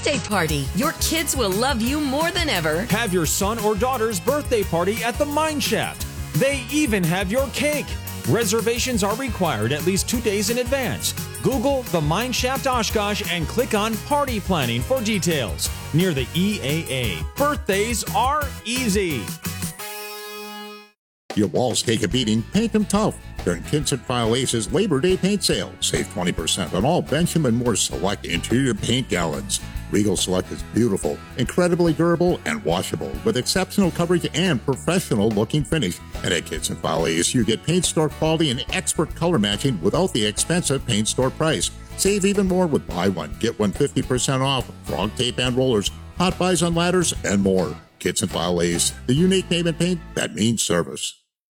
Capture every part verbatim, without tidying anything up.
birthday party. Your kids will love you more than ever. Have your son or daughter's birthday party at the Mine Shaft. They even have your cake. Reservations are required at least two days in advance. Google the Mine Shaft Oshkosh and click on Party Planning for details. Near the E A A. Birthdays are easy. Your walls take a beating, paint them tough. During Kinsett File Ace's Labor Day paint sale, save twenty percent on all Benjamin Moore Select interior paint gallons. Regal Select is beautiful, incredibly durable, and washable, with exceptional coverage and professional-looking finish. And at Kinsett File Ace, you get paint store quality and expert color matching without the expensive paint store price. Save even more with buy one, get one fifty percent off, frog tape and rollers, hot buys on ladders, and more. Kinsett File Ace, the unique name in paint that means service.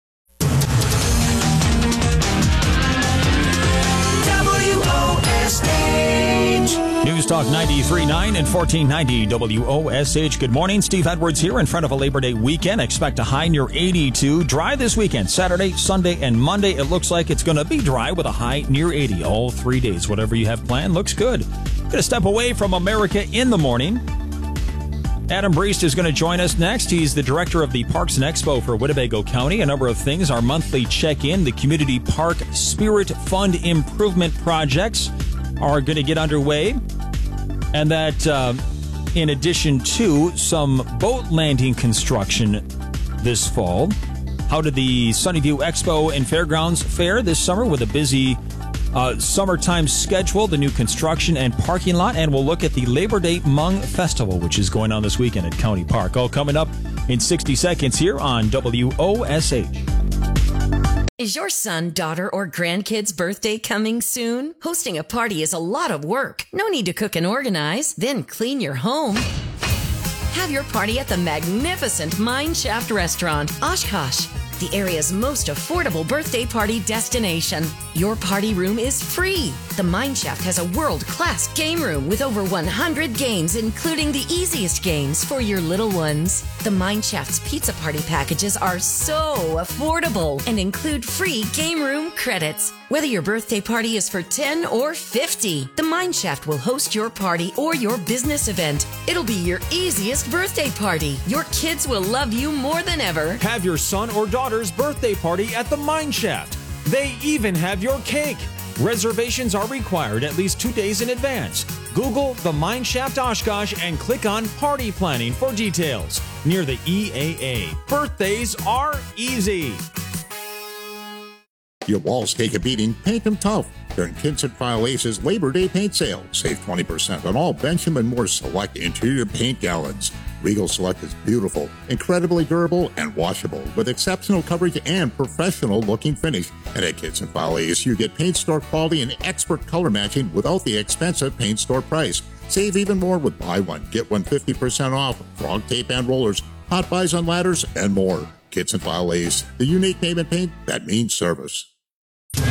News Talk ninety-three point nine and fourteen ninety W O S H. Good morning. Steve Edwards here in front of a Labor Day weekend. Expect a high near eighty-two. Dry this weekend. Saturday, Sunday, and Monday. It looks like it's going to be dry with a high near eighty. All three days. Whatever you have planned looks good. Going to step away from America in the morning. Adam Briest is going to join us next. He's the director of the Parks and Expo for Winnebago County. A number of things. Our monthly check-in. The Community Park Spirit Fund Improvement Projects are going to get underway. And that, uh, in addition to some boat landing construction this fall. How did the Sunnyview Expo and Fairgrounds fare this summer with a busy uh, summertime schedule, the new construction and parking lot? And we'll look at the Labor Day Hmong Festival, which is going on this weekend at County Park. All coming up in sixty seconds here on W O S H. Is your son, daughter, or grandkid's birthday coming soon? Hosting a party is a lot of work. No need to cook and organize, then clean your home. Have your party at the magnificent Mine Shaft Restaurant, Oshkosh, the area's most affordable birthday party destination. Your party room is free. The Mine Shaft has a world-class game room with over one hundred games, including the easiest games for your little ones. The Mine Shaft's pizza party packages are so affordable and include free game room credits. Whether your birthday party is for ten or fifty, the Mine Shaft will host your party or your business event. It'll be your easiest birthday party. Your kids will love you more than ever. Have your son or daughter's birthday party at the Mine Shaft. They even have your cake. Reservations are required at least two days in advance. Google the Mine Shaft Oshkosh and click on Party Planning for details. Near the E A A. Birthdays are easy. Your walls take a beating, paint them tough. During Kinsett File Ace's Labor Day paint sale, save twenty percent on all Benjamin Moore Select interior paint gallons. Regal Select is beautiful, incredibly durable, and washable, with exceptional coverage and professional-looking finish. And at Kinsett File Ace, you get paint store quality and expert color matching without the expensive paint store price. Save even more with buy one, get one fifty percent off, frog tape and rollers, hot buys on ladders, and more. Kinsett File Ace, the unique name in paint that means service. W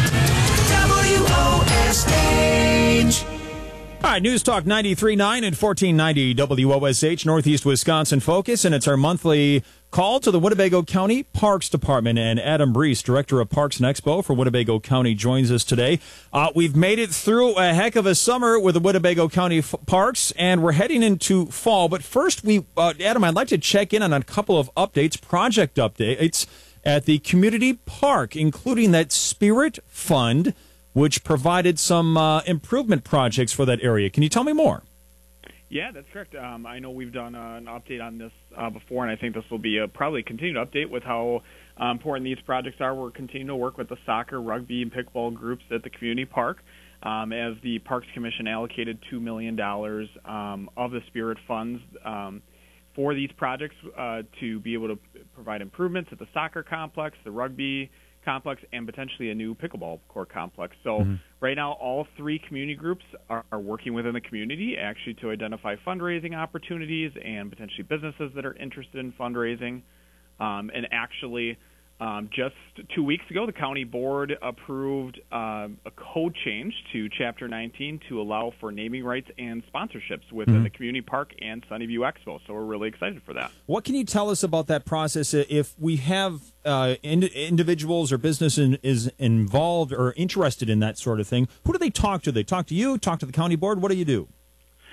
O S H. All right, News Talk ninety-three point nine and fourteen ninety W O S H, Northeast Wisconsin Focus, and it's our monthly call to the Winnebago County Parks Department. And Adam Briest, Director of Parks and Expo for Winnebago County, joins us today. Uh, we've made it through a heck of a summer with the Winnebago County f- Parks, and we're heading into fall. But first, we, uh, Adam, I'd like to check in on a couple of updates, project updates at the community park, including that Spirit Fund, which provided some uh, improvement projects for that area. Can you tell me more? Yeah, that's correct. Um, I know we've done uh, an update on this uh, before, and I think this will be a, probably a continued update with how uh, important these projects are. We're continuing to work with the soccer, rugby, and pickleball groups at the community park. Um, as the Parks Commission allocated two million dollars um, of the Spirit funds um, for these projects uh, to be able to provide improvements at the soccer complex, the rugby complex, and potentially a new pickleball court complex. So mm-hmm. right now, all three community groups are, are working within the community actually to identify fundraising opportunities and potentially businesses that are interested in fundraising. Um, and actually, um, just two weeks ago, the county board approved uh, a code change to Chapter nineteen to allow for naming rights and sponsorships within mm-hmm. the community park and Sunnyview Expo. So we're really excited for that. What can you tell us about that process? If we have uh, ind- individuals or business in, is involved or interested in that sort of thing, who do they talk to? They talk to you, talk to the county board? What do you do?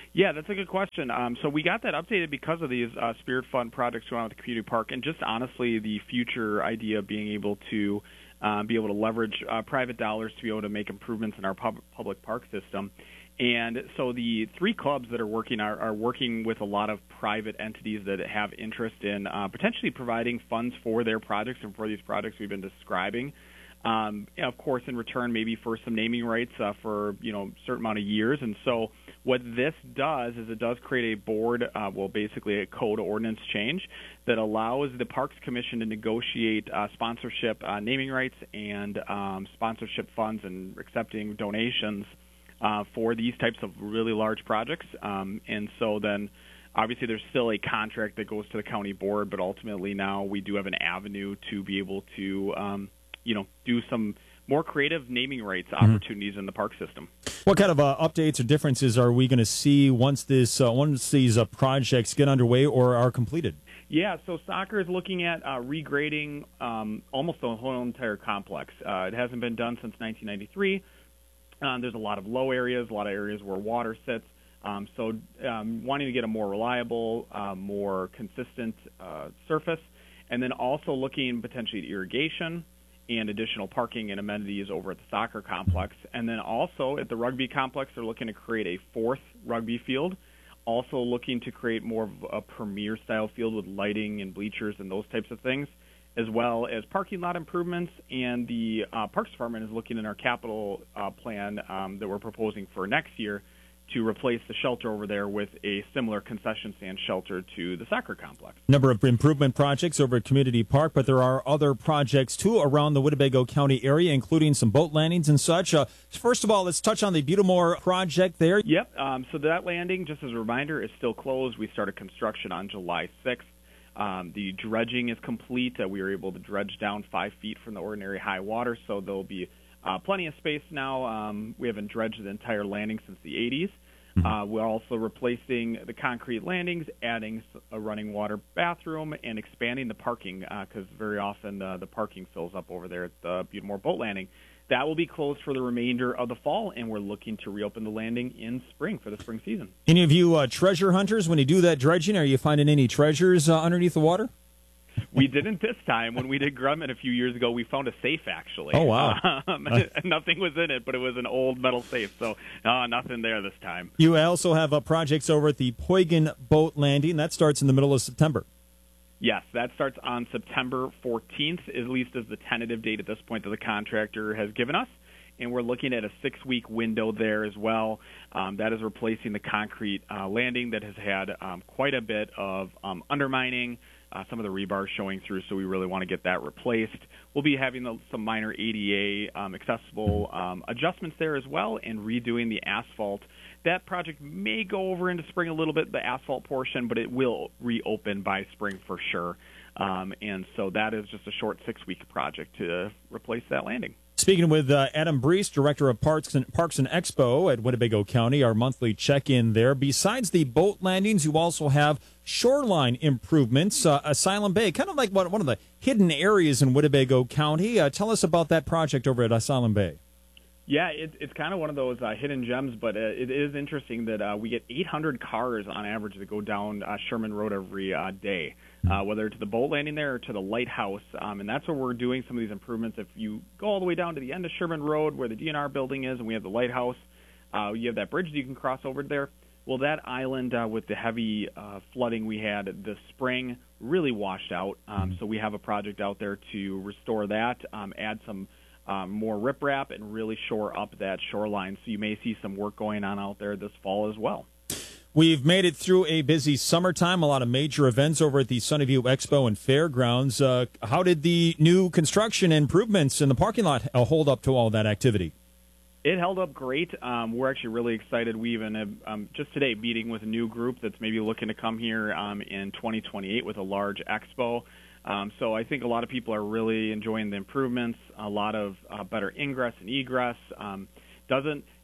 Yeah, that's a good question. Um, so we got that updated because of these uh, Spirit Fund projects going on with the community park, and just honestly the future idea of being able to uh, be able to leverage uh, private dollars to be able to make improvements in our pub- public park system. And so the three clubs that are working are, are working with a lot of private entities that have interest in uh, potentially providing funds for their projects and for these projects we've been describing. Um, of course, in return, maybe for some naming rights uh, for you know a certain amount of years. And so what this does is it does create a board, uh, well, basically a code ordinance change that allows the Parks Commission to negotiate uh, sponsorship, uh, naming rights, and um, sponsorship funds and accepting donations uh, for these types of really large projects. Um, and so then obviously there's still a contract that goes to the county board, but ultimately now we do have an avenue to be able to um, you know, do some more creative naming rights opportunities mm-hmm. in the park system. What kind of uh, updates or differences are we going to see once this uh, once these uh, projects get underway or are completed? Yeah, so soccer is looking at uh, regrading um, almost the whole entire complex. Uh, it hasn't been done since nineteen ninety-three. Uh, there's a lot of low areas, a lot of areas where water sits. Um, so um, wanting to get a more reliable, uh, more consistent uh, surface, and then also looking potentially at irrigation and additional parking and amenities over at the soccer complex. And then also at the rugby complex, they're looking to create a fourth rugby field, also looking to create more of a premier-style field with lighting and bleachers and those types of things, as well as parking lot improvements. And the uh, Parks Department is looking in our capital uh, plan um, that we're proposing for next year to replace the shelter over there with a similar concession stand shelter to the soccer complex. Number of improvement projects over at Community Park, but there are other projects too around the Winnebago County area, including some boat landings and such. Uh, first of all, let's touch on the Butamore project there. Yep. Um, so that landing, just as a reminder, is still closed. We started construction on July sixth. Um, the dredging is complete. Uh, we were able to dredge down five feet from the ordinary high water, so there'll be Uh, plenty of space now. Um, we haven't dredged the entire landing since the eighties. Uh, we're also replacing the concrete landings, adding a running water bathroom, and expanding the parking because uh, very often uh, the parking fills up over there at the Butamore Boat Landing. That will be closed for the remainder of the fall, and we're looking to reopen the landing in spring for the spring season. Any of you uh, treasure hunters, when you do that dredging, are you finding any treasures uh, underneath the water? We didn't this time. When we did Grumman a few years ago, we found a safe, actually. Oh, wow. Um, nothing was in it, but it was an old metal safe, so uh, nothing there this time. You also have uh, projects over at the Poygan Boat Landing. That starts in the middle of September. Yes, that starts on September fourteenth, at least as the tentative date at this point that the contractor has given us. And we're looking at a six-week window there as well. Um, that is replacing the concrete uh, landing that has had um, quite a bit of um, undermining, uh, some of the rebar showing through, so we really want to get that replaced. We'll be having the, some minor A D A um, accessible um, adjustments there as well, and redoing the asphalt. That project may go over into spring a little bit, the asphalt portion, but it will reopen by spring for sure. Um, and so that is just a short six-week project to replace that landing. Speaking with uh, Adam Brees, Director of Parks and, Parks and Expo at Winnebago County, our monthly check-in there. Besides the boat landings, you also have shoreline improvements. Uh, Asylum Bay, kind of like one, one of the hidden areas in Winnebago County. Uh, tell us about that project over at Asylum Bay. Yeah, it, it's kind of one of those uh, hidden gems, but uh, it is interesting that uh, we get eight hundred cars on average that go down uh, Sherman Road every uh, day, uh, whether to the boat landing there or to the lighthouse, um, and that's where we're doing some of these improvements. If you go all the way down to the end of Sherman Road where the D N R building is and we have the lighthouse, uh, you have that bridge that you can cross over there. Well, that island uh, with the heavy uh, flooding we had this spring really washed out, um, so we have a project out there to restore that, um, add some Um, more riprap and really shore up that shoreline. So you may see some work going on out there this fall as well. We've made it through a busy summertime, a lot of major events over at the Sunnyview Expo and Fairgrounds. Uh, how did the new construction improvements in the parking lot uh, hold up to all that activity? It held up great. Um, we're actually really excited. We even have um, just today meeting with a new group that's maybe looking to come here um, in twenty twenty-eight with a large expo. Um, so I think a lot of people are really enjoying the improvements, a lot of uh, better ingress and egress. Um, doesn't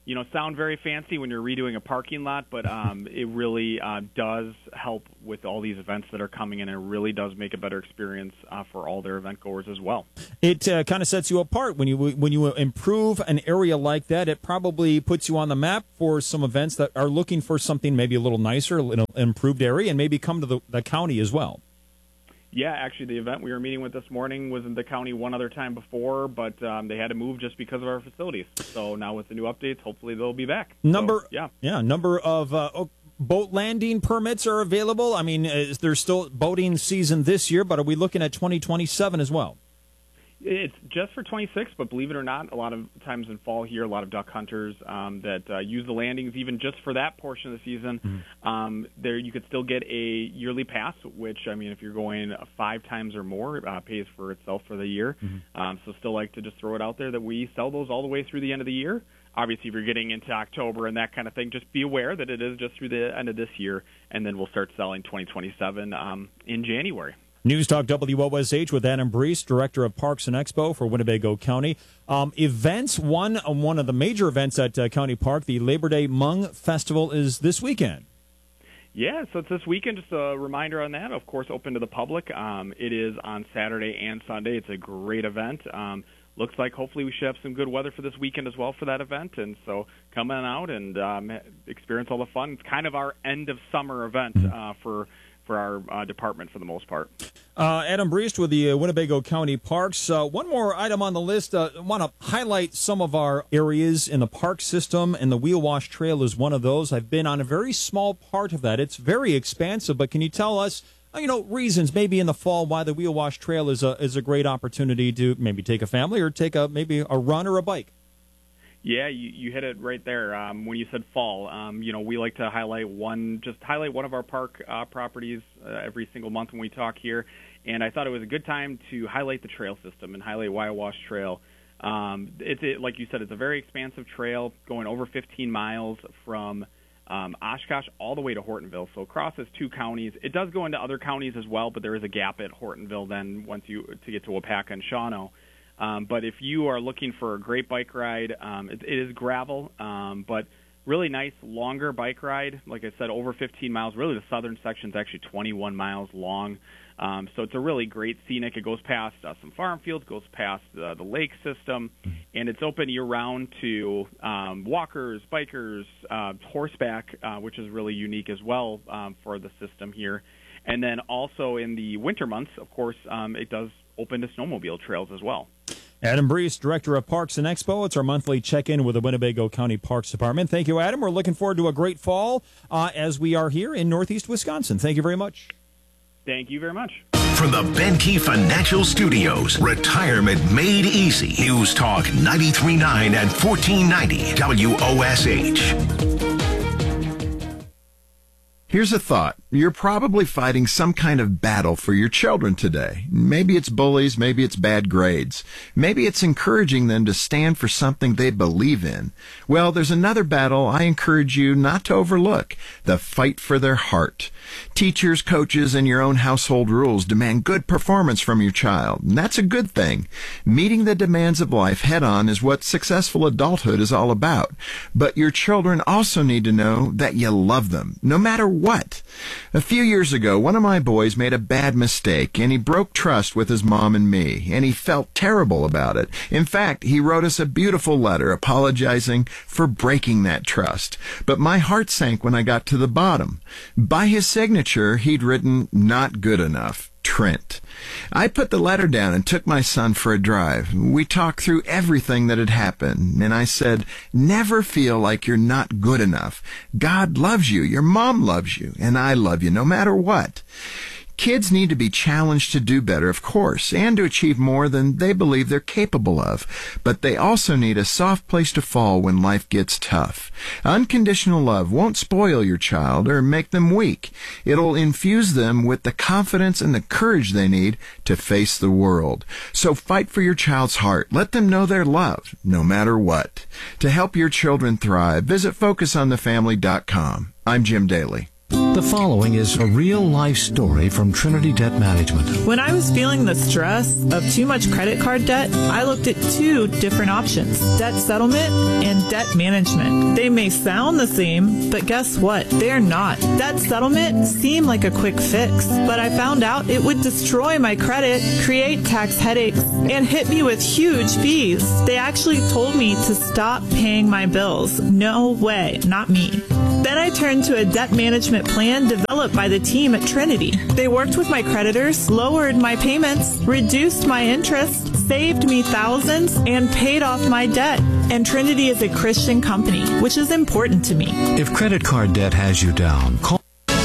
you know, sound very fancy when you're redoing a parking lot, but um, it really uh, does help with all these events that are coming in, and it really does make a better experience uh, for all their event goers as well. It uh, kind of sets you apart when you when you improve an area like that. It probably puts you on the map for some events that are looking for something maybe a little nicer, an improved area, and maybe come to the, the county as well. Yeah, actually, the event we were meeting with this morning was in the county one other time before, but um, they had to move just because of our facilities. So now with the new updates, hopefully they'll be back. Number, so, yeah, yeah, number of uh, boat landing permits are available. I mean, is there still boating season this year, but are we looking at twenty twenty-seven as well? It's just for twenty-six, but believe it or not, a lot of times in fall here, a lot of duck hunters um, that uh, use the landings even just for that portion of the season. Mm-hmm. Um, there, you could still get a yearly pass, which, I mean, if you're going five times or more, uh, pays for itself for the year. Mm-hmm. Um, so still like to just throw it out there that we sell those all the way through the end of the year. Obviously, if you're getting into October and that kind of thing, just be aware that it is just through the end of this year, and then we'll start selling twenty twenty-seven um, in January. News Talk W O S H with Adam Brees, Director of Parks and Expo for Winnebago County. Um, events, one, uh, one of the major events at uh, County Park, the Labor Day Hmong Festival, is this weekend. Yeah, so it's this weekend. Just a reminder on that. Of course, open to the public. Um, it is on Saturday and Sunday. It's a great event. Um, looks like hopefully we should have some good weather for this weekend as well for that event. And so come on out and um, experience all the fun. It's kind of our end of summer event uh, for for our uh, department for the most part. Uh, Adam Breest with the uh, Winnebago County Parks. Uh, one more item on the list. Uh, I want to highlight some of our areas in the park system, and the Wheel Wash Trail is one of those. I've been on a very small part of that. It's very expansive, but can you tell us, you know, reasons maybe in the fall why the Wheel Wash Trail is a is a great opportunity to maybe take a family or take a maybe a run or a bike? Yeah, you, you hit it right there. Um, when you said fall, um, you know, we like to highlight one, just highlight one of our park uh, properties uh, every single month when we talk here. And I thought it was a good time to highlight the trail system and highlight Wheel Wash Trail. Um, it's it, like you said, it's a very expansive trail going over fifteen miles from um, Oshkosh all the way to Hortonville. So it crosses two counties. It does go into other counties as well, but there is a gap at Hortonville then once you to get to Wapaka and Shawano. Um, but if you are looking for a great bike ride, um, it, it is gravel, um, but really nice, longer bike ride. Like I said, over fifteen miles. Really, the southern section is actually twenty-one miles long. Um, so it's a really great scenic. It goes past uh, some farm fields, goes past uh, the lake system, and it's open year-round to um, walkers, bikers, uh, horseback, uh, which is really unique as well um, for the system here. And then also in the winter months, of course, um, it does open to snowmobile trails as well. Adam Brees, Director of Parks and Expo. It's our monthly check-in with the Winnebago County Parks Department. Thank you, Adam. We're looking forward to a great fall uh, as we are here in Northeast Wisconsin. Thank you very much. Thank you very much. From the Benke Financial Studios, Retirement Made Easy. News Talk ninety-three point nine and fourteen ninety W O S H. Here's a thought. You're probably fighting some kind of battle for your children today. Maybe it's bullies, maybe it's bad grades. Maybe it's encouraging them to stand for something they believe in. Well, there's another battle I encourage you not to overlook, the fight for their heart. Teachers, coaches, and your own household rules demand good performance from your child, and that's a good thing. Meeting the demands of life head-on is what successful adulthood is all about. But your children also need to know that you love them, no matter what. A few years ago, one of my boys made a bad mistake, and he broke trust with his mom and me, and he felt terrible about it. In fact, he wrote us a beautiful letter apologizing for breaking that trust. But my heart sank when I got to the bottom. By his signature, he'd written, "Not good enough. Trent." I put the letter down and took my son for a drive. We talked through everything that had happened, and I said, never feel like you're not good enough. God loves you, your mom loves you, and I love you no matter what. Kids need to be challenged to do better, of course, and to achieve more than they believe they're capable of. But they also need a soft place to fall when life gets tough. Unconditional love won't spoil your child or make them weak. It'll infuse them with the confidence and the courage they need to face the world. So fight for your child's heart. Let them know they're loved, no matter what. To help your children thrive, visit focus on the family dot com. I'm Jim Daly. The following is a real-life story from Trinity Debt Management. When I was feeling the stress of too much credit card debt, I looked at two different options, debt settlement and debt management. They may sound the same, but guess what? They're not. Debt settlement seemed like a quick fix, but I found out it would destroy my credit, create tax headaches, and hit me with huge fees. They actually told me to stop paying my bills. No way, not me. Then I turned to a debt management plan developed by the team at Trinity. They worked with my creditors, lowered my payments, reduced my interest, saved me thousands, and paid off my debt. And Trinity is a Christian company, which is important to me. If credit card debt has you down, call...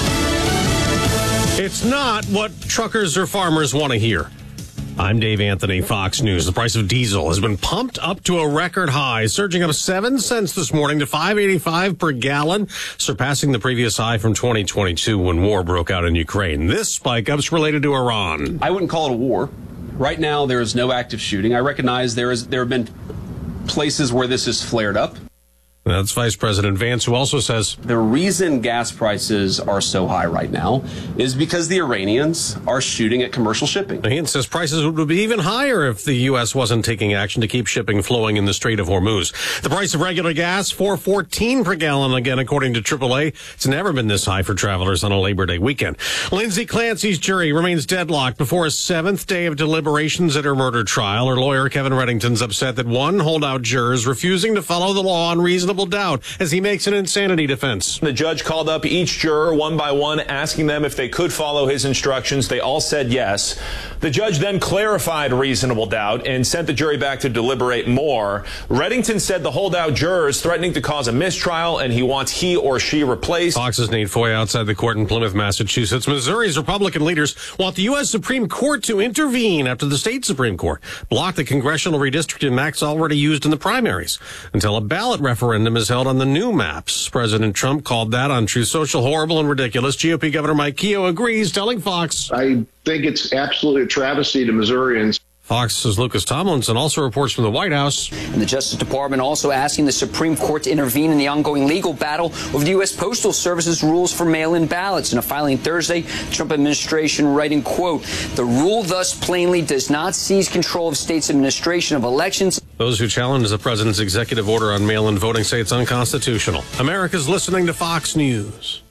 It's not what truckers or farmers want to hear. I'm Dave Anthony, Fox News. The price of diesel has been pumped up to a record high, surging up seven cents this morning to five eighty-five per gallon, surpassing the previous high from twenty twenty-two when war broke out in Ukraine. This spike up's related to Iran. I wouldn't call it a war. Right now, there is no active shooting. I recognize there is there have been places where this has flared up. That's Vice President Vance, who also says the reason gas prices are so high right now is because the Iranians are shooting at commercial shipping. He says prices would be even higher if the U S wasn't taking action to keep shipping flowing in the Strait of Hormuz. The price of regular gas, four fourteen per gallon, again, according to triple A. It's never been this high for travelers on a Labor Day weekend. Lindsay Clancy's jury remains deadlocked before a seventh day of deliberations at her murder trial. Her lawyer, Kevin Reddington's upset that one holdout juror is refusing to follow the law on reasonable doubt as he makes an insanity defense. The judge called up each juror one by one, asking them if they could follow his instructions. They all said yes. The judge then clarified reasonable doubt and sent the jury back to deliberate more. Reddington said the holdout juror is threatening to cause a mistrial and he wants he or she replaced. Fox's Nate Foy outside the court in Plymouth, Massachusetts. Missouri's Republican leaders want the U S Supreme Court to intervene after the state Supreme Court blocked the congressional redistricting maps already used in the primaries until a ballot referendum is held on the new maps. President Trump called that on Truth Social horrible and ridiculous. G O P Governor Mike Keogh agrees, telling Fox, I think it's absolutely a travesty to Missourians. Fox's Lucas Tomlinson also reports from the White House. And the Justice Department also asking the Supreme Court to intervene in the ongoing legal battle over the U S Postal Service's rules for mail-in ballots. In a filing Thursday, the Trump administration writing, quote, the rule thus plainly does not seize control of states' administration of elections. Those who challenge the president's executive order on mail-in voting say it's unconstitutional. America's listening to Fox News.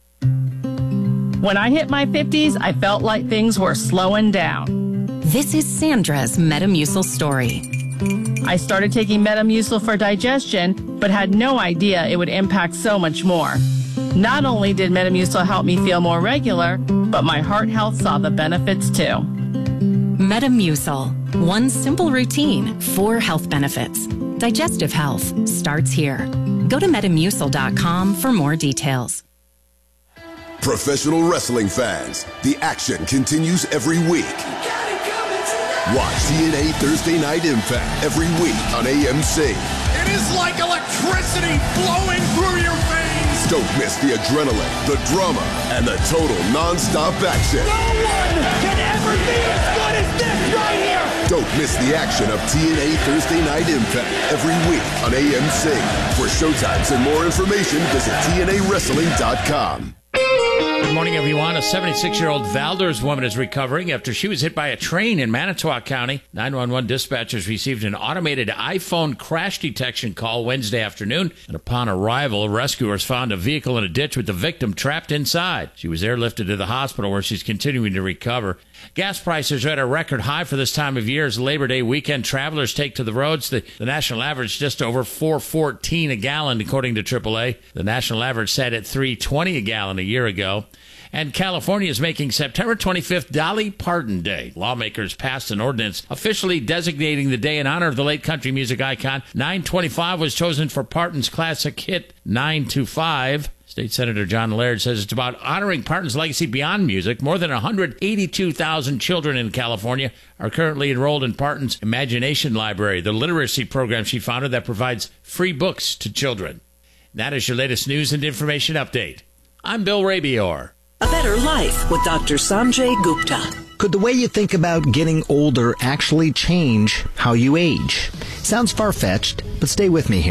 When I hit my fifties, I felt like things were slowing down. This is Sandra's Metamucil story. I started taking Metamucil for digestion, but had no idea it would impact so much more. Not only did Metamucil help me feel more regular, but my heart health saw the benefits too. Metamucil. One simple routine, four health benefits. Digestive health starts here. Go to metamucil dot com for more details. Professional wrestling fans, the action continues every week. Watch T N A Thursday Night Impact every week on A M C. It is like electricity flowing through your veins. Don't miss the adrenaline, the drama, and the total non-stop action. No one can ever be as good as this right here. Don't miss the action of T N A Thursday Night Impact every week on A M C. For showtimes and more information, visit T N A wrestling dot com. Good morning, everyone. A seventy-six-year-old Valdez woman is recovering after she was hit by a train in Manitowoc County. nine one one dispatchers received an automated iPhone crash detection call Wednesday afternoon, and upon arrival, rescuers found a vehicle in a ditch with the victim trapped inside. She was airlifted to the hospital where she's continuing to recover. Gas prices are at a record high for this time of year as Labor Day weekend travelers take to the roads. The, the national average just over four fourteen a gallon, according to triple A. The national average sat at three twenty a gallon a year ago. And California is making September twenty-fifth Dolly Parton Day. Lawmakers passed an ordinance officially designating the day in honor of the late country music icon. nine twenty-five was chosen for Parton's classic hit, nine two five. State Senator John Laird says it's about honoring Parton's legacy beyond music. More than one hundred eighty-two thousand children in California are currently enrolled in Parton's Imagination Library, the literacy program she founded that provides free books to children. That is your latest news and information update. I'm Bill Rabior. A Better Life with Doctor Sanjay Gupta. Could the way you think about getting older actually change how you age? Sounds far-fetched, but stay with me here.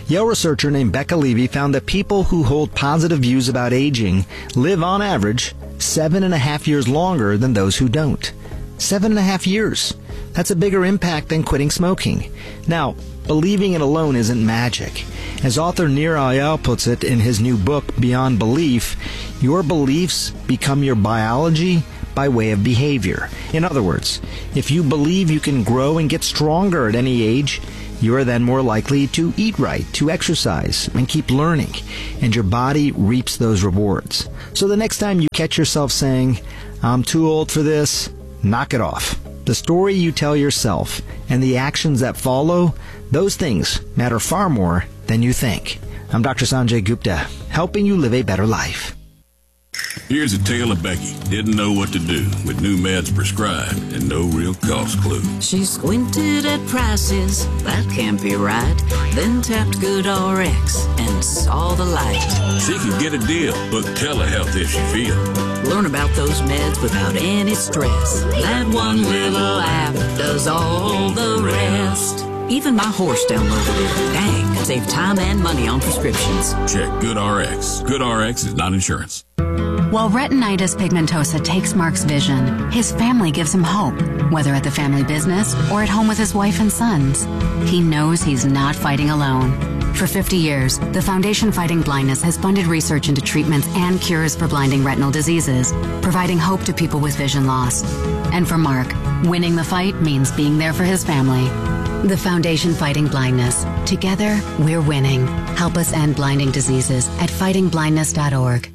Yale researcher named Becca Levy found that people who hold positive views about aging live on average seven and a half years longer than those who don't. Seven and a half years. That's a bigger impact than quitting smoking. Now, believing it alone isn't magic. As author Nir Eyal puts it in his new book, Beyond Belief, your beliefs become your biology by way of behavior. In other words, if you believe you can grow and get stronger at any age, you are then more likely to eat right, to exercise, and keep learning, and your body reaps those rewards. So the next time you catch yourself saying, "I'm too old for this," knock it off. The story you tell yourself and the actions that follow, those things matter far more than you think. I'm Doctor Sanjay Gupta, helping you live a better life. Here's a tale of Becky. Didn't know what to do with new meds prescribed and no real cost clue. She squinted at prices, that can't be right. Then tapped GoodRx and saw the light. She could get a deal, book telehealth if she feels. Learn about those meds without any stress. That one little app does all the rest. Even my horse downloaded it. Dang, save time and money on prescriptions. Check GoodRx. GoodRx is not insurance. While retinitis pigmentosa takes Mark's vision, his family gives him hope, whether at the family business or at home with his wife and sons. He knows he's not fighting alone. For fifty years, the Foundation Fighting Blindness has funded research into treatments and cures for blinding retinal diseases, providing hope to people with vision loss. And for Mark, winning the fight means being there for his family. The Foundation Fighting Blindness. Together, we're winning. Help us end blinding diseases at fighting blindness dot org.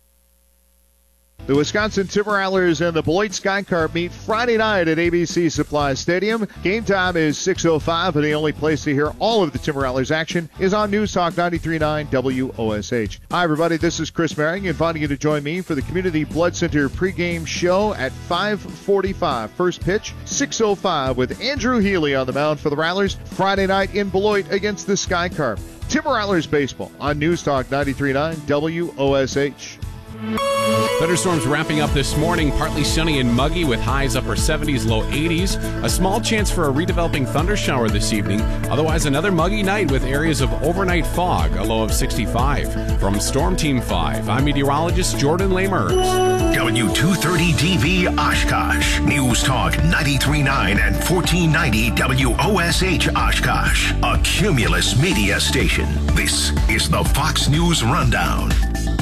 The Wisconsin Timberrattlers and the Beloit Skycarp meet Friday night at A B C Supply Stadium. Game time is six oh five, and the only place to hear all of the Timberrattlers action is on News Talk ninety-three point nine W O S H. Hi, everybody. This is Chris Merring, inviting you to join me for the Community Blood Center pregame show at five forty-five. First pitch, six oh five, with Andrew Healy on the mound for the Rattlers. Friday night in Beloit against the Skycarp. Timberrattlers baseball on News Talk ninety-three point nine W O S H. Thunderstorms wrapping up this morning, partly sunny and muggy with highs upper seventies, low eighties. A small chance for a redeveloping thunder shower this evening. Otherwise, another muggy night with areas of overnight fog, a low of sixty-five. From Storm Team five, I'm meteorologist Jordan Lamers. W two thirty D V Oshkosh. News Talk ninety-three point nine and fourteen ninety W O S H Oshkosh. A Cumulus media station. This is the Fox News Rundown.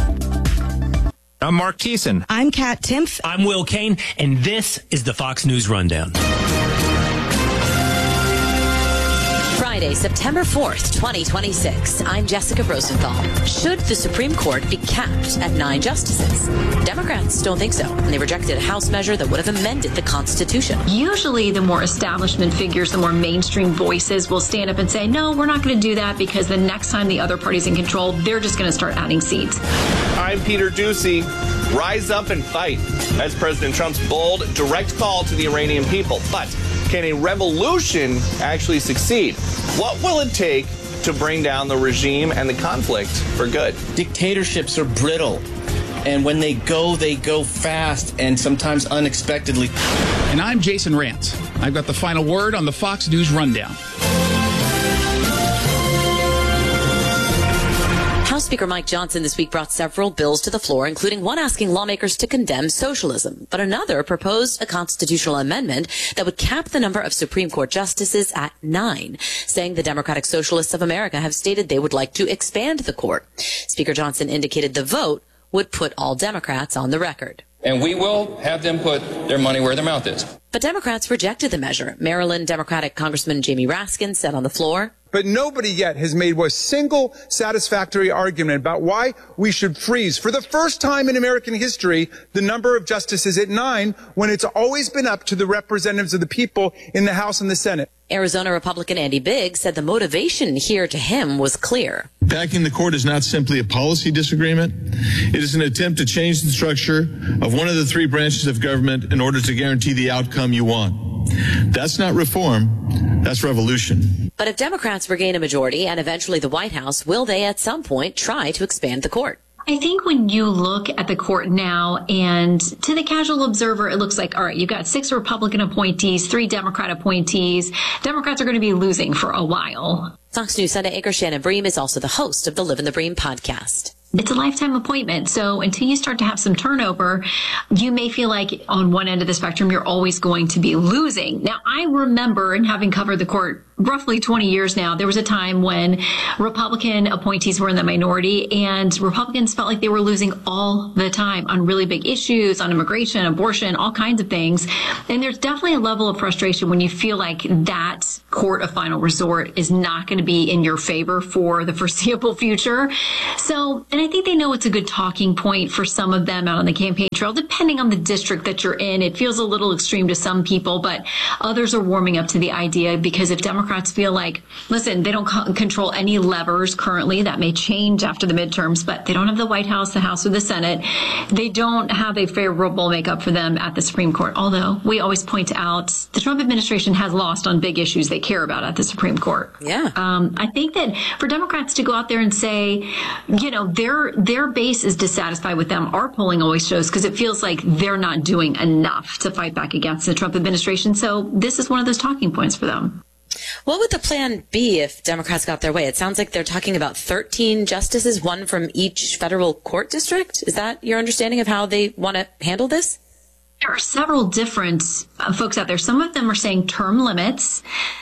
I'm Mark Thiessen. I'm Kat Timpf. I'm Will Kane, and this is the Fox News Rundown. Friday, September fourth, twenty twenty-six. I'm Jessica Rosenthal. Should the Supreme Court be capped at nine justices? Democrats don't think so, and they rejected a House measure that would have amended the Constitution. Usually the more establishment figures, the more mainstream voices will stand up and say, no, we're not going to do that, because the next time the other party's in control, they're just going to start adding seats. I'm Peter Doocy. Rise up and fight. That's President Trump's bold, direct call to the Iranian people. But can a revolution actually succeed? What will it take to bring down the regime and the conflict for good? Dictatorships are brittle, and when they go, they go fast and sometimes unexpectedly. And I'm Jason Rantz. I've got the final word on the Fox News Rundown. House Speaker Mike Johnson this week brought several bills to the floor, including one asking lawmakers to condemn socialism, but another proposed a constitutional amendment that would cap the number of Supreme Court justices at nine, saying the Democratic Socialists of America have stated they would like to expand the court. Speaker Johnson indicated the vote would put all Democrats on the record. And we will have them put their money where their mouth is. But Democrats rejected the measure. Maryland Democratic Congressman Jamie Raskin said on the floor, but nobody yet has made a single satisfactory argument about why we should freeze, for the first time in American history, the number of justices at nine, when it's always been up to the representatives of the people in the House and the Senate. Arizona Republican Andy Biggs said the motivation here to him was clear. Packing the court is not simply a policy disagreement. It is an attempt to change the structure of one of the three branches of government in order to guarantee the outcome you want. That's not reform. That's revolution. But if Democrats regain a majority and eventually the White House, will they at some point try to expand the court? I think when you look at the court now, and to the casual observer, it looks like, all right, you've got six Republican appointees, three Democrat appointees. Democrats are going to be losing for a while. Fox News Sunday anchor Shannon Bream is also the host of the Live in the Bream podcast. It's a lifetime appointment. So until you start to have some turnover, you may feel like on one end of the spectrum, you're always going to be losing. Now, I remember, and having covered the court roughly twenty years now, there was a time when Republican appointees were in the minority and Republicans felt like they were losing all the time on really big issues, on immigration, abortion, all kinds of things. And there's definitely a level of frustration when you feel like that court of final resort is not going to be in your favor for the foreseeable future. So, and I think they know it's a good talking point for some of them out on the campaign trail, depending on the district that you're in. It feels a little extreme to some people, but others are warming up to the idea because if Democrats feel like, listen, they don't co- control any levers currently, that may change after the midterms, but they don't have the White House, the House, or the Senate. They don't have a favorable makeup for them at the Supreme Court. Although we always point out the Trump administration has lost on big issues they care about at the Supreme Court. Yeah. Um, I think that for Democrats to go out there and say, you know, their their base is dissatisfied with them, our polling always shows, because it feels like they're not doing enough to fight back against the Trump administration. So this is one of those talking points for them. What would the plan be if Democrats got their way? It sounds like they're talking about thirteen justices, one from each federal court district. Is that your understanding of how they want to handle this? There are several different uh, folks out there. Some of them are saying term limits.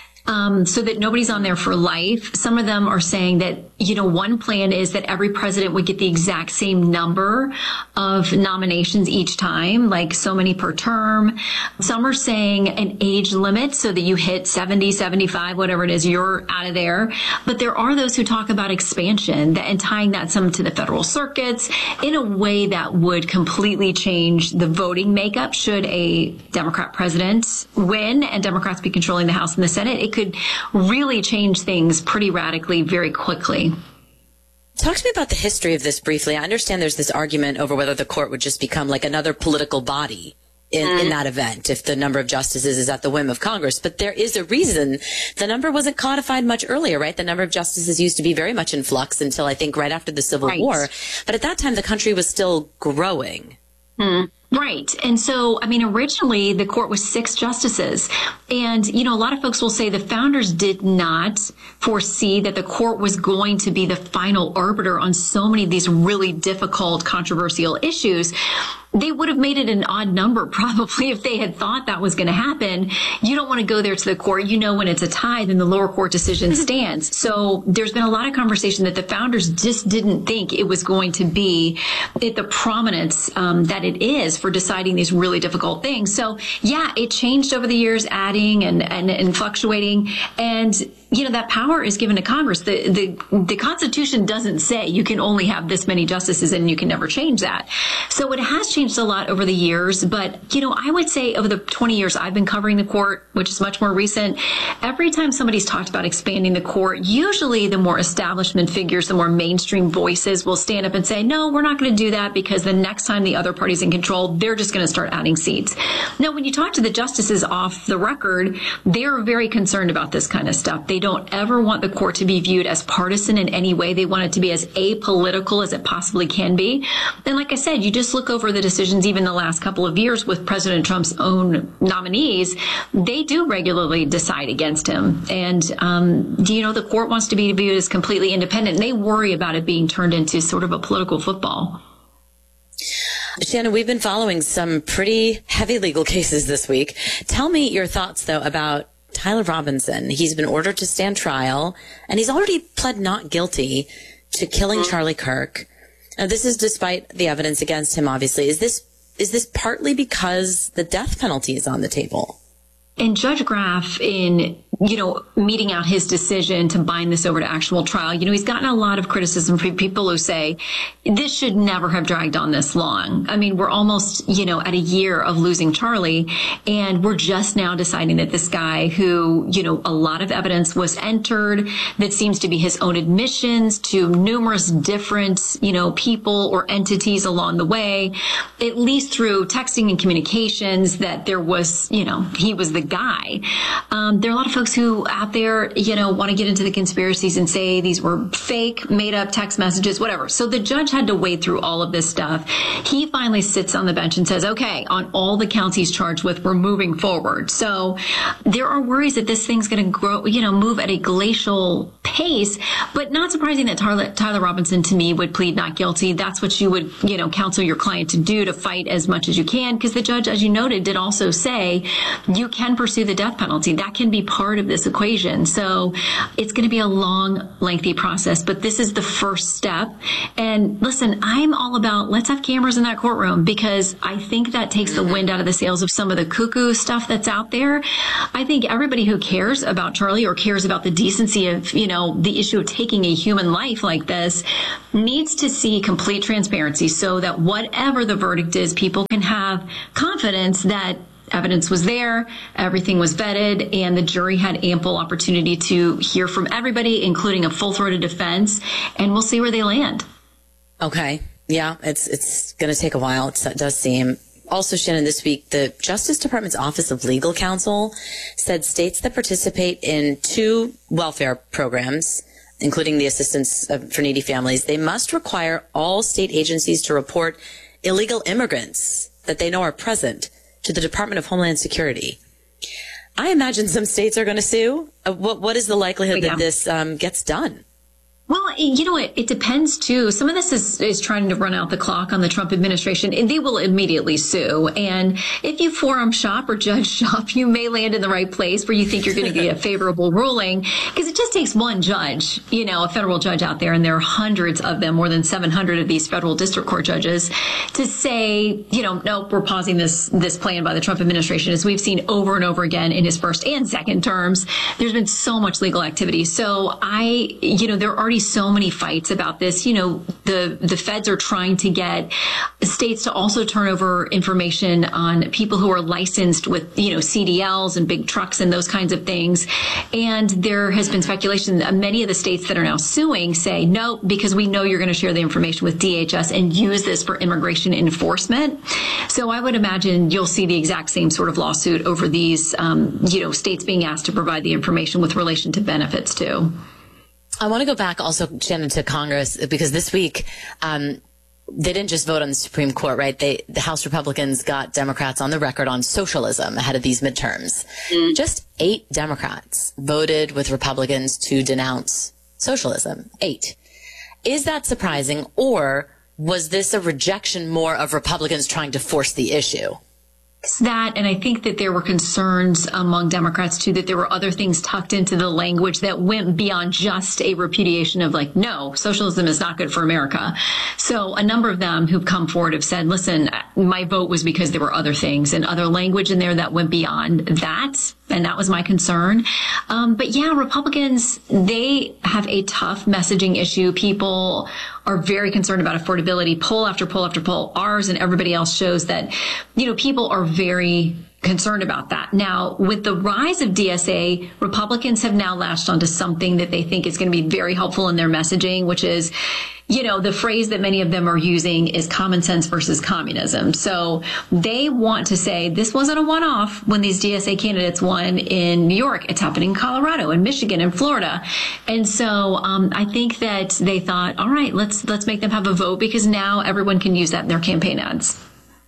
Um, so that nobody's on there for life. Some of them are saying that, you know, one plan is that every president would get the exact same number of nominations each time, like so many per term. Some are saying an age limit so that you hit seventy, seventy-five, whatever it is, you're out of there. But there are those who talk about expansion that, and tying that some to the federal circuits in a way that would completely change the voting makeup should a Democrat president win and Democrats be controlling the House and the Senate. It could really change things pretty radically very quickly. Talk to me about the history of this briefly. I understand there's this argument over whether the court would just become like another political body in, mm. in that event if the number of justices is at the whim of Congress. But there is a reason the number wasn't codified much earlier, right? The number of justices used to be very much in flux until I think right after the Civil right. War. But at that time, the country was still growing. Mm. Right. And so, I mean, originally the court was six justices. And, you know, a lot of folks will say the founders did not foresee that the court was going to be the final arbiter on so many of these really difficult, controversial issues. They would have made it an odd number probably if they had thought that was going to happen. You don't want to go there to the court. You know, when it's a tie, then the lower court decision stands. So there's been a lot of conversation that the founders just didn't think it was going to be at the prominence um, that it is for deciding these really difficult things. So yeah, it changed over the years, adding and, and, and fluctuating. And, you know, that power is given to Congress. The, the, the Constitution doesn't say you can only have this many justices and you can never change that. So it has changed a lot over the years. But, you know, I would say over the twenty years I've been covering the court, which is much more recent, every time somebody's talked about expanding the court, usually the more establishment figures, the more mainstream voices will stand up and say, no, we're not going to do that because the next time the other party's in control, they're just going to start adding seats. Now, when you talk to the justices off the record, they're very concerned about this kind of stuff. They don't ever want the court to be viewed as partisan in any way. They want it to be as apolitical as it possibly can be. And like I said, you just look over the decisions even the last couple of years with President Trump's own nominees, they do regularly decide against him. And, um, you know, the court wants to be viewed as completely independent. They worry about it being turned into sort of a political football. Shannon, we've been following some pretty heavy legal cases this week. Tell me your thoughts, though, about Tyler Robinson. He's been ordered to stand trial, and he's already pled not guilty to killing Charlie Kirk. Now, this is despite the evidence against him, obviously. Is this is this partly because the death penalty is on the table? And Judge Graff, in, you know, meeting out his decision to bind this over to actual trial, you know, he's gotten a lot of criticism from people who say this should never have dragged on this long. I mean, we're almost, you know, at a year of losing Charlie, and we're just now deciding that this guy who, you know, a lot of evidence was entered that seems to be his own admissions to numerous different, you know, people or entities along the way, at least through texting and communications, that there was, you know, he was the guy. Um, there are a lot of folks folks who out there, you know, want to get into the conspiracies and say these were fake, made up text messages, whatever. So the judge had to wade through all of this stuff. He finally sits on the bench and says, okay, on all the counts he's charged with, we're moving forward. So there are worries that this thing's going to grow, you know, move at a glacial pace, but not surprising that Tyler, Tyler Robinson, to me, would plead not guilty. That's what you would, you know, counsel your client to do, to fight as much as you can, because the judge, as you noted, did also say you can pursue the death penalty. That can be part of this equation. So it's going to be a long, lengthy process, but this is the first step. And listen, I'm all about let's have cameras in that courtroom, because I think that takes the wind out of the sails of some of the cuckoo stuff that's out there. I think everybody who cares about Charlie or cares about the decency of, you know, the issue of taking a human life like this needs to see complete transparency, so that whatever the verdict is, people can have confidence that evidence was there, everything was vetted, and the jury had ample opportunity to hear from everybody, including a full-throated defense, and we'll see where they land. Okay. Yeah, it's it's going to take a while. It's, it does seem. Also, Shannon, this week, the Justice Department's Office of Legal Counsel said states that participate in two welfare programs, including the assistance for needy families, they must require all state agencies to report illegal immigrants that they know are present to the Department of Homeland Security. I imagine some states are going to sue. Uh, what What is the likelihood yeah. that this um, gets done? Well, you know, it, it depends, too. Some of this is, is trying to run out the clock on the Trump administration, and they will immediately sue. And if you forum shop or judge shop, you may land in the right place where you think you're going to get a favorable ruling, because it just takes one judge, you know, a federal judge out there, and there are hundreds of them, more than seven hundred of these federal district court judges, to say, you know, nope, we're pausing this, this plan by the Trump administration. As we've seen over and over again in his first and second terms, there's been so much legal activity. So I, you know, there are already so many fights about this. You know, the, the feds are trying to get states to also turn over information on people who are licensed with, you know, C D Ls and big trucks and those kinds of things. And there has been speculation that many of the states that are now suing say, no, because we know you're going to share the information with D H S and use this for immigration enforcement. So I would imagine you'll see the exact same sort of lawsuit over these, um, you know, states being asked to provide the information with relation to benefits too. I want to go back also, Shannon, to Congress, because this week um, they didn't just vote on the Supreme Court, right? They, the House Republicans got Democrats on the record on socialism ahead of these midterms. Mm. Just eight Democrats voted with Republicans to denounce socialism. Eight. Is that surprising, or was this a rejection more of Republicans trying to force the issue? That, and I think that there were concerns among Democrats too that there were other things tucked into the language that went beyond just a repudiation of like, no, socialism is not good for America. So a number of them who've come forward have said, listen, my vote was because there were other things and other language in there that went beyond that. And that was my concern. Um, but yeah, Republicans, they have a tough messaging issue. People are very concerned about affordability. Poll after poll after poll, ours and everybody else shows that, you know, people are very concerned about that. Now, with the rise of D S A, Republicans have now latched onto something that they think is going to be very helpful in their messaging, which is, you know, the phrase that many of them are using is common sense versus communism. So they want to say this wasn't a one-off when these D S A candidates won in New York. It's happening in Colorado and Michigan and Florida. And so um, I think that they thought, all right, let's let's make them have a vote, because now everyone can use that in their campaign ads.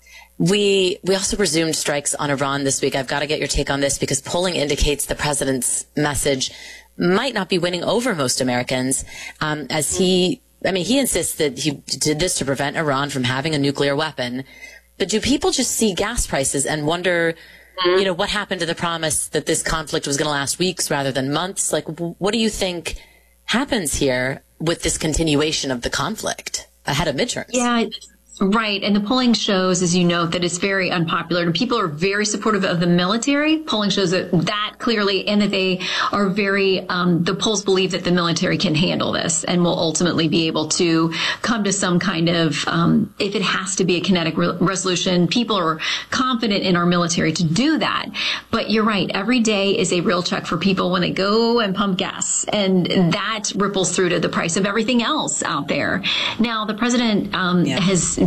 We we also resumed strikes on Iran this week. I've got to get your take on this, because polling indicates the president's message might not be winning over most Americans, um, as he, I mean, he insists that he did this to prevent Iran from having a nuclear weapon. But do people just see gas prices and wonder, you know, what happened to the promise that this conflict was going to last weeks rather than months? Like, what do you think happens here with this continuation of the conflict ahead of midterms? Yeah. Right. And the polling shows, as you know, that it's very unpopular, and people are very supportive of the military. Polling shows that that clearly, and that they are very, um, the polls believe that the military can handle this and will ultimately be able to come to some kind of, um, if it has to be a kinetic re- resolution, people are confident in our military to do that. But you're right. Every day is a real check for people when they go and pump gas, and that ripples through to the price of everything else out there. Now, the president um, yeah. has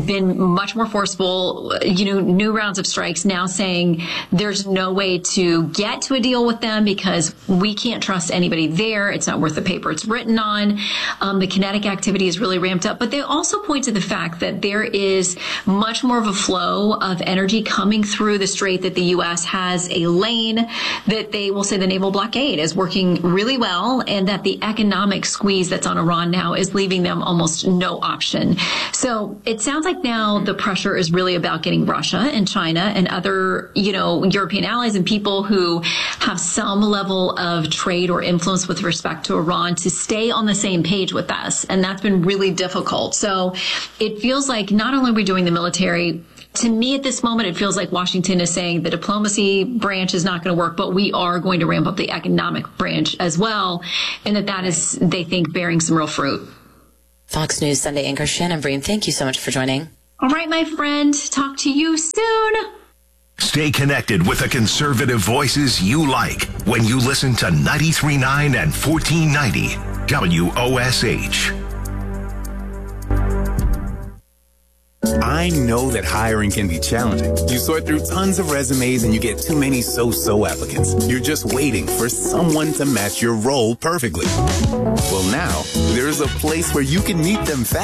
been much more forceful, you know, new rounds of strikes, now saying there's no way to get to a deal with them because we can't trust anybody there. It's not worth the paper it's written on. Um, the kinetic activity is really ramped up. But they also point to the fact that there is much more of a flow of energy coming through the strait, that the U S has a lane that they will say the naval blockade is working really well, and that the economic squeeze that's on Iran now is leaving them almost no option. So it sounds like now the pressure is really about getting Russia and China and other, you know, European allies and people who have some level of trade or influence with respect to Iran to stay on the same page with us. And that's been really difficult. So it feels like not only are we doing the military, to me at this moment, it feels like Washington is saying the diplomacy branch is not going to work, but we are going to ramp up the economic branch as well. And that that is, they think, bearing some real fruit. Fox News Sunday anchor Shannon Bream, thank you so much for joining. All right, my friend. Talk to you soon. Stay connected with the conservative voices you like when you listen to ninety-three point nine and fourteen ninety W O S H. I know that hiring can be challenging. You sort through tons of resumes and you get too many so-so applicants. You're just waiting for someone to match your role perfectly. Well, now, there's a place where you can meet them fast.